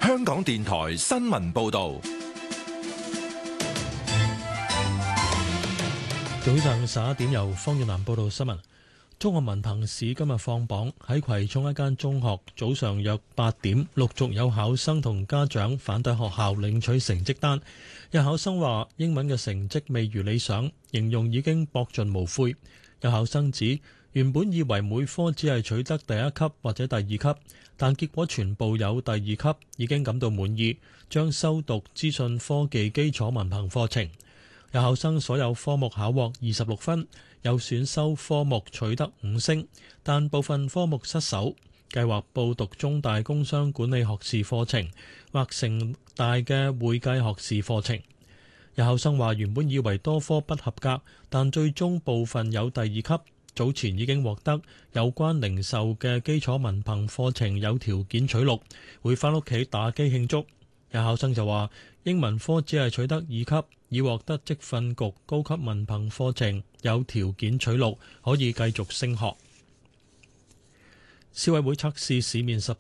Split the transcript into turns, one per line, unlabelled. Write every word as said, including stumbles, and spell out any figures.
香港電台新聞報道。
早上十一點，由方遠南報道新聞。中學文憑試今日放榜，喺葵涌一間中學，早上約八點陸續有考生同家長返抵學校領取成績單。有考生話英文嘅成績未如理想，形容已經博盡無悔。有考生指原本以為每科只係取得第一級或者第二級，但結果全部有第二級，已經感到滿意，將修讀資訊科技基礎文憑課程。有考生所有科目考獲二十六分，有選修科目取得五星，但部分科目失手，計劃報讀中大工商管理學士課程或城大嘅會計學士課程。有考生話原本以為多科不合格，但最終部分有第二級，早前已經獲得有關零售嘅基礎文憑課程有條件取錄，會返屋企打機慶祝。有考生就話英文科只係取得二級，已獲得職訓局高級文憑課程有條件取錄，可以繼續升學。消委會測試市面十